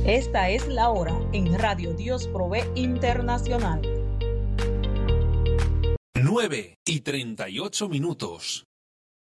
Esta es la hora en Radio Dios Provee Internacional. 9:38.